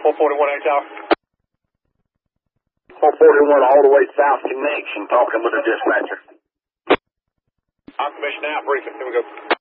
441 Tower. 441 all the way south connection, talking with the dispatcher. Confirmation out, briefing. Here we go.